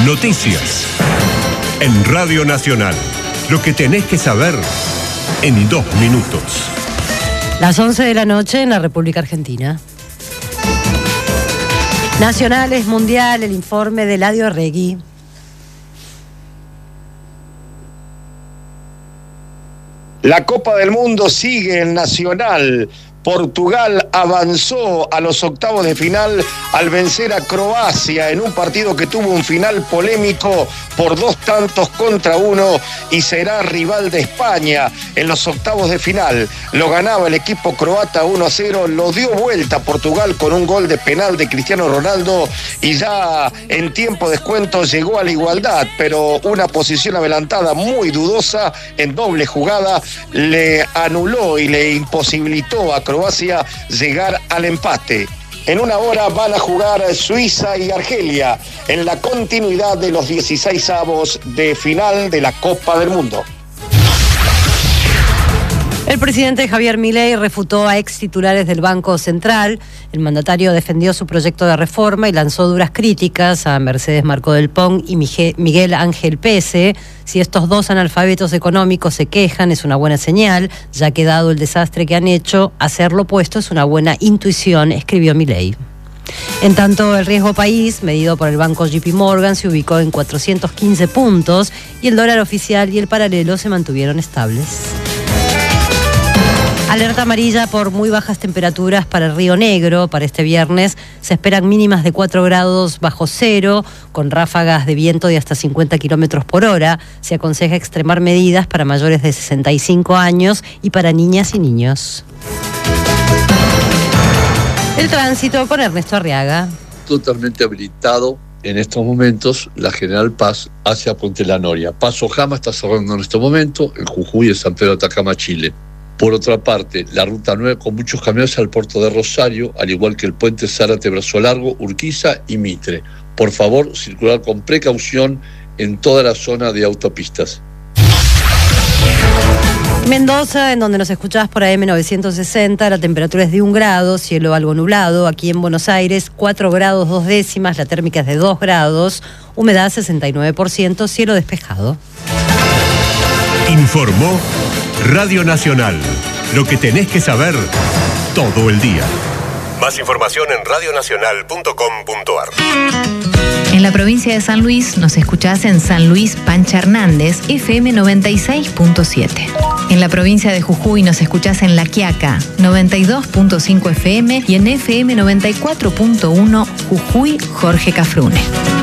Noticias. En Radio Nacional. Lo que tenés que saber en 2 minutos. Las 11 de la noche en la República Argentina. Nacionales, Mundial, el informe de Eladio Regui. La Copa del Mundo sigue en Nacional. Portugal avanzó a los octavos de final al vencer a Croacia en un partido que tuvo un final polémico por 2-1 y será rival de España en los octavos de final. Lo ganaba el equipo croata 1-0, lo dio vuelta Portugal con un gol de penal de Cristiano Ronaldo y ya en tiempo de descuento llegó a la igualdad, pero una posición adelantada muy dudosa en doble jugada le anuló y le imposibilitó a Croacia llegar al empate. En una hora van a jugar Suiza y Argelia en la continuidad de los 16avos de final de la Copa del Mundo. El presidente Javier Milei refutó a ex titulares del Banco Central. El mandatario defendió su proyecto de reforma y lanzó duras críticas a Mercedes Marco del Pont y Miguel Ángel Pese. Si estos dos analfabetos económicos se quejan, es una buena señal, ya que dado el desastre que han hecho, hacer lo opuesto es una buena intuición, escribió Milei. En tanto, el riesgo país, medido por el banco JP Morgan, se ubicó en 415 puntos y el dólar oficial y el paralelo se mantuvieron estables. Alerta amarilla por muy bajas temperaturas para el Río Negro. Para este viernes se esperan mínimas de 4 grados bajo cero, con ráfagas de viento de hasta 50 kilómetros por hora. Se aconseja extremar medidas para mayores de 65 años y para niñas y niños. El tránsito con Ernesto Arriaga. Totalmente habilitado en estos momentos la General Paz hacia Puente La Noria. Paso Jama está cerrando en este momento, en Jujuy y San Pedro de Atacama, Chile. Por otra parte, la Ruta 9 con muchos camiones al puerto de Rosario, al igual que el puente Zárate Brazo Largo, Urquiza y Mitre. Por favor, circular con precaución en toda la zona de autopistas. Mendoza, en donde nos escuchás por AM 960, la temperatura es de 1 grado, cielo algo nublado. Aquí en Buenos Aires, 4 grados 2 décimas, la térmica es de 2 grados, humedad 69%, cielo despejado. Informó Radio Nacional. Lo que tenés que saber todo el día. Más información en radionacional.com.ar. En la provincia de San Luis nos escuchás en San Luis Pancha Hernández, FM 96.7. En la provincia de Jujuy nos escuchás en La Quiaca, 92.5 FM y en FM 94.1 Jujuy Jorge Cafrune.